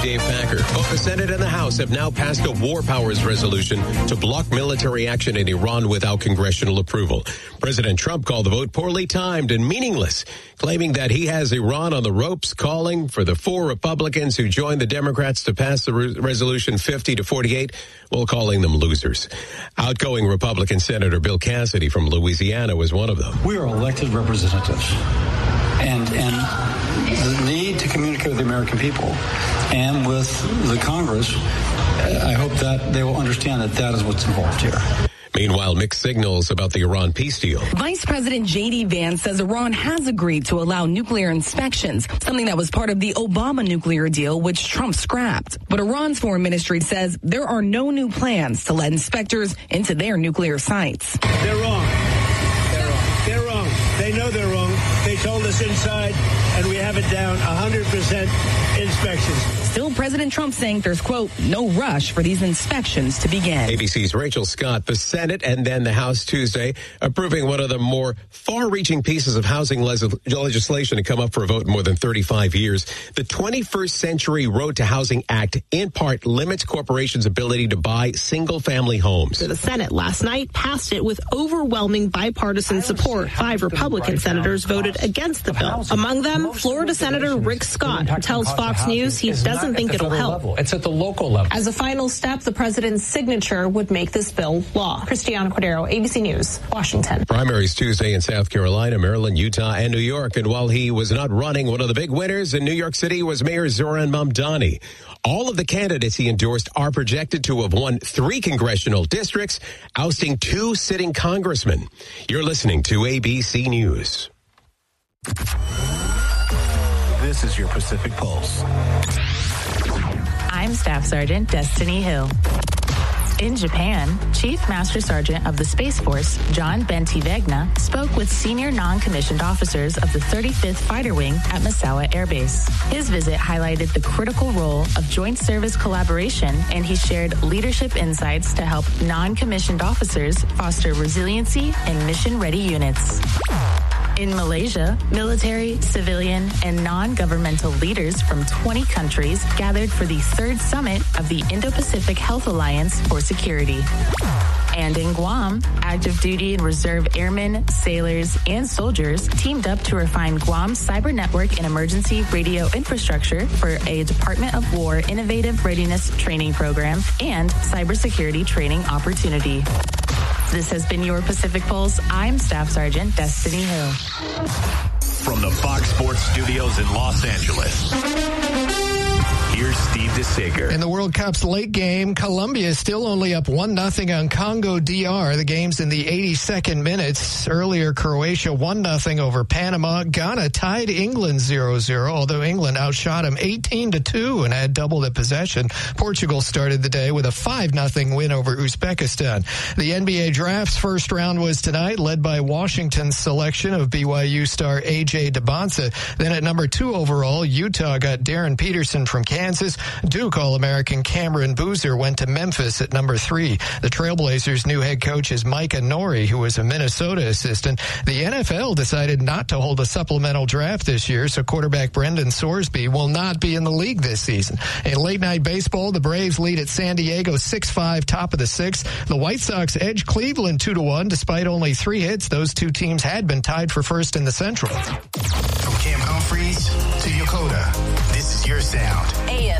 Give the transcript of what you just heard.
Dave Packer. Both the Senate and the House have now passed a war powers resolution to block military action in Iran without congressional approval. President Trump called the vote poorly timed and meaningless, claiming that he has Iran on the ropes, calling for the 4 Republicans who joined the Democrats to pass the resolution 50-48, while calling them losers. Outgoing Republican Senator Bill Cassidy from Louisiana was one of them. We are elected representatives, and the need to communicate with the American people and with the Congress, I hope that they will understand that is what's involved here. Meanwhile, mixed signals about the Iran peace deal. Vice President J.D. Vance says Iran has agreed to allow nuclear inspections, something that was part of the Obama nuclear deal, which Trump scrapped. But Iran's foreign ministry says there are no new plans to let inspectors into their nuclear sites. They're wrong. They're wrong. They know they're wrong. They told us inside, and we have it down 100% inspections. Still, President Trump saying there's, quote, no rush for these inspections to begin. ABC's Rachel Scott. The Senate and then the House Tuesday approving one of the more far-reaching pieces of housing legislation to come up for a vote in more than 35 years. The 21st Century Road to Housing Act, in part, limits corporations' ability to buy single-family homes. The Senate last night passed it with overwhelming bipartisan support. 5 Republican senators voted against the bill. Among them, Florida Senator Rick Scott, who tells Fox News he doesn't think it'll help. It's at the local level. As a final step, the president's signature would make this bill law. Cristiano Cordero, ABC News, Washington. Primaries Tuesday in South Carolina, Maryland, Utah, and New York. And while he was not running, one of the big winners in New York City was Mayor Zohran Mamdani. All of the candidates he endorsed are projected to have won 3 congressional districts, ousting 2 sitting congressmen. You're listening to ABC News. This is your Pacific Pulse. I'm Staff Sergeant Destiny Hill. In Japan, Chief Master Sergeant of the Space Force, John Bentivegna, spoke with senior non-commissioned officers of the 35th Fighter Wing at Misawa Air Base. His visit highlighted the critical role of joint service collaboration, and he shared leadership insights to help non-commissioned officers foster resiliency in mission-ready units. In Malaysia, military, civilian, and non-governmental leaders from 20 countries gathered for the 3rd summit of the Indo-Pacific Health Alliance for Security. And in Guam, active duty and reserve airmen, sailors, and soldiers teamed up to refine Guam's cyber network and emergency radio infrastructure for a Department of War innovative readiness training program and cybersecurity training opportunity. This has been your Pacific Pulse. I'm Staff Sergeant Destiny Hill. From the Fox Sports Studios in Los Angeles, here's Steve DeSager. In the World Cup's late game, Colombia is still only up 1-0 on Congo DR. The game's in the 82nd minutes. Earlier, Croatia 1-0 over Panama. Ghana tied England 0-0, although England outshot them 18-2 and had double the possession. Portugal started the day with a 5-0 win over Uzbekistan. The NBA Draft's first round was tonight, led by Washington's selection of BYU star A.J. Debonsa. Then at number 2 overall, Utah got Darren Peterson from Kansas. Duke All-American Cameron Boozer went to Memphis at number 3. The Trailblazers' new head coach is Micah Nori, who was a Minnesota assistant. The NFL decided not to hold a supplemental draft this year, so quarterback Brendan Sorsby will not be in the league this season. In late-night baseball, the Braves lead at San Diego 6-5, top of the 6th. The White Sox edge Cleveland 2-1. Despite only 3 hits, those 2 teams had been tied for first in the Central. From Camp Humphreys to Yokota, this is your sound. AM